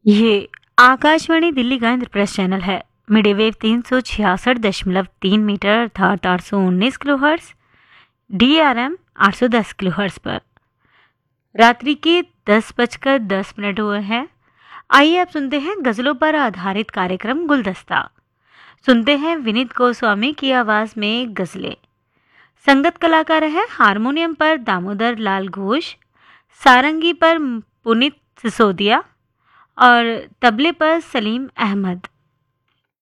ये आकाशवाणी दिल्ली का इंद्रप्रस्थ चैनल है। मीडियम वेव 366.3 मीटर अर्थात 819 किलोहर्ट्ज, DRM 810 किलोहर्ट्ज पर रात्रि के 10:10 हुए हैं। आइए आप सुनते हैं गजलों पर आधारित कार्यक्रम गुलदस्ता। सुनते हैं विनीत गोस्वामी की आवाज में गजलें। संगत कलाकार है हारमोनियम पर दामोदर लाल घोष, सारंगी पर पुनीत सिसोदिया और तबले पर सलीम अहमद।